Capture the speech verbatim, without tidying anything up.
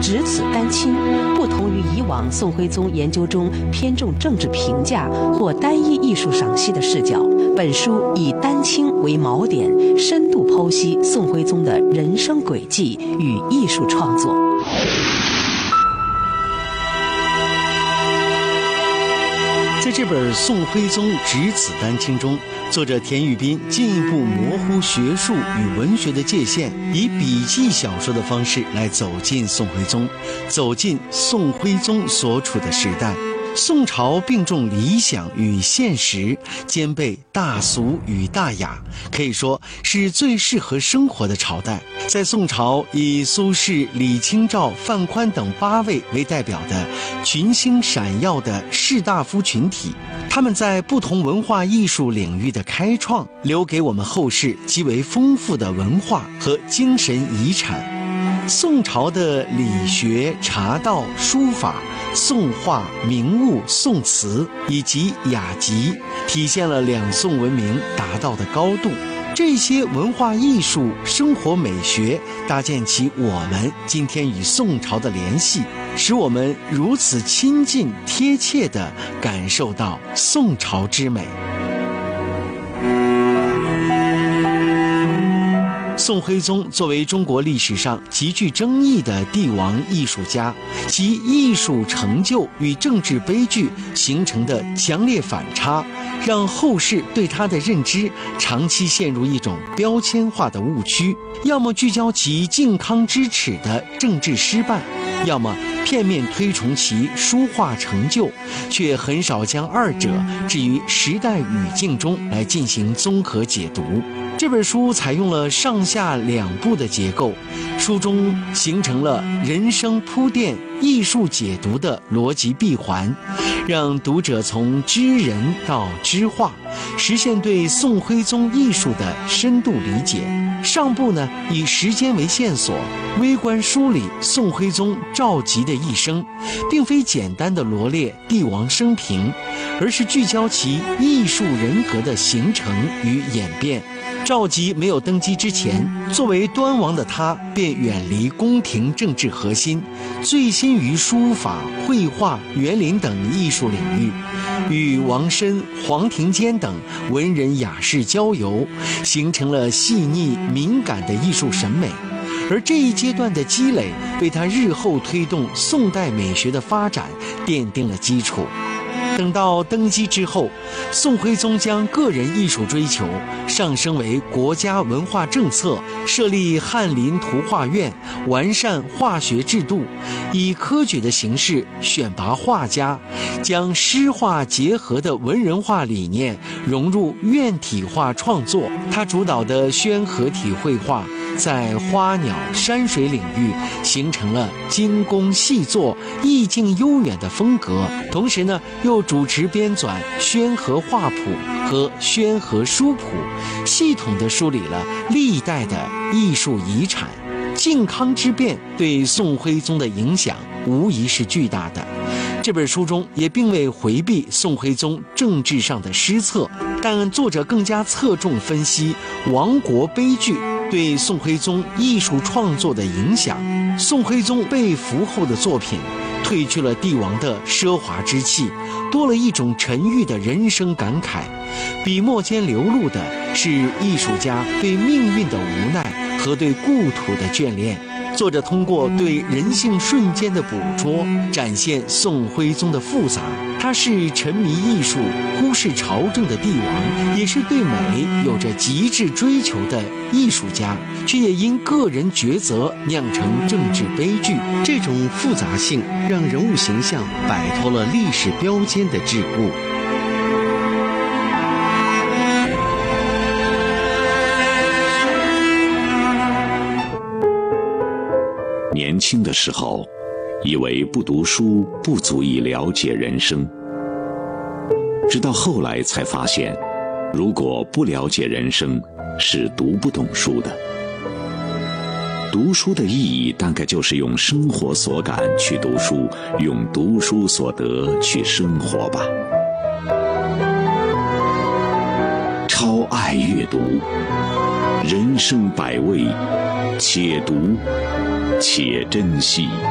只此丹青，不同于以往宋徽宗研究中偏重政治评价或单一艺术赏析的视角。本书以丹青为锚点，深度剖析宋徽宗的人生轨迹与艺术创作。 在这本《宋徽宗只此丹青》中，作者田玉斌进一步模糊学术与文学的界限，以笔记小说的方式来走进宋徽宗，走进宋徽宗所处的时代。宋朝并重理想与现实，兼备大俗与大雅，可以说是最适合生活的朝代。在宋朝，以苏轼、李清照、范宽等八位为代表的群星闪耀的士大夫群体，他们在不同文化艺术领域的开创，留给我们后世极为丰富的文化和精神遗产。宋朝的理学、茶道、书法、宋画、名物、宋词以及雅集，体现了两宋文明达到的高度。这些文化艺术、生活美学搭建起我们今天与宋朝的联系，使我们如此亲近贴切地感受到宋朝之美。宋徽宗作为中国历史上极具争议的帝王艺术家，其艺术成就与政治悲剧形成的强烈反差，让后世对他的认知长期陷入一种标签化的误区，要么聚焦其靖康之耻的政治失败，要么片面推崇其书画成就，却很少将二者置于时代语境中来进行综合解读。这本书采用了上下两部的结构，书中形成了人生铺垫、艺术解读的逻辑闭环，让读者从知人到知画，实现对宋徽宗艺术的深度理解。上部呢，以时间为线索，微观梳理宋徽宗赵佶的一生，并非简单的罗列帝王生平，而是聚焦其艺术人格的形成与演变。赵佶没有登基之前，作为端王的他便远离宫廷政治核心，醉心于书法、绘画、园林等艺术领域，与王申、黄庭坚等文人雅士交游，形成了细腻敏感的艺术审美。而这一阶段的积累，为他日后推动宋代美学的发展奠定了基础。等到登基之后，宋徽宗将个人艺术追求上升为国家文化政策，设立翰林图画院，完善画学制度，以科举的形式选拔画家，将诗画结合的文人画理念融入院体画创作。他主导的宣和体绘画在花鸟山水领域形成了精工细作、意境悠远的风格，同时呢，又主持编纂宣和画谱和宣和书谱，系统地梳理了历代的艺术遗产。靖康之变对宋徽宗的影响无疑是巨大的。这本书中也并未回避宋徽宗政治上的失策，但作者更加侧重分析亡国悲剧对宋徽宗艺术创作的影响。宋徽宗被俘后的作品褪去了帝王的奢华之气，多了一种沉郁的人生感慨。笔墨间流露的是艺术家对命运的无奈和对故土的眷恋。作者通过对人性瞬间的捕捉，展现宋徽宗的复杂。他是沉迷艺术、忽视朝政的帝王，也是对美有着极致追求的艺术家，却也因个人抉择酿成政治悲剧。这种复杂性让人物形象摆脱了历史标签的桎梏。 年轻的时候，以为不读书不足以了解人生，直到后来才发现，如果不了解人生，是读不懂书的。读书的意义大概就是用生活所感去读书，用读书所得去生活吧。超爱阅读，人生百味，且读且珍惜。